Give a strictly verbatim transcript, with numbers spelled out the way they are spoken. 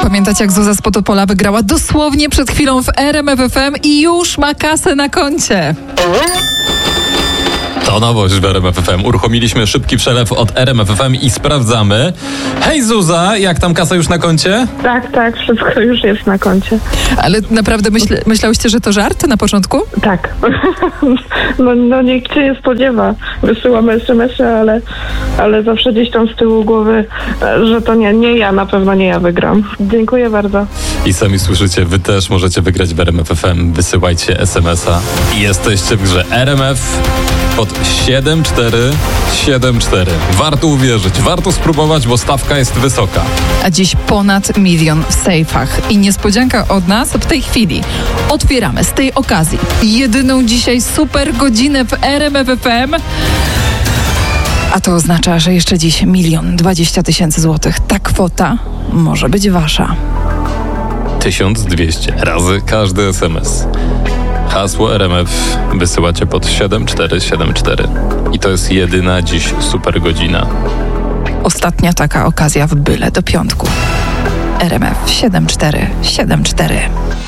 Pamiętacie, jak Zuza z Potopola wygrała dosłownie przed chwilą w R M F F M i już ma kasę na koncie. To nowość w R M F F M. Uruchomiliśmy szybki przelew od R M F F M i sprawdzamy. Hej Zuza, jak tam kasa już na koncie? Tak, tak, wszystko już jest na koncie. Ale naprawdę myśl, myślałyście, że to żart na początku? Tak. No, no nikt się nie spodziewa. Wysyłamy es em esy, ale, ale zawsze gdzieś tam z tyłu głowy, że to nie, nie ja, na pewno nie ja wygram. Dziękuję bardzo. I sami słyszycie, wy też możecie wygrać w R M F F M. Wysyłajcie es em esa i jesteście w grze R M F pod siedem cztery siedem cztery. Warto uwierzyć, warto spróbować, bo stawka jest wysoka. A dziś ponad milion w sejfach. I niespodzianka od nas w tej chwili. Otwieramy z tej okazji jedyną dzisiaj super godzinę w R M F F M. A to oznacza, że jeszcze dziś milion dwadzieścia tysięcy złotych. Ta kwota może być wasza. tysiąc dwieście razy każdy es em es. Hasło R M F wysyłacie pod siedem cztery siedem cztery. I to jest jedyna dziś super godzina. Ostatnia taka okazja w byle do piątku. R M F siedem cztery siedem cztery.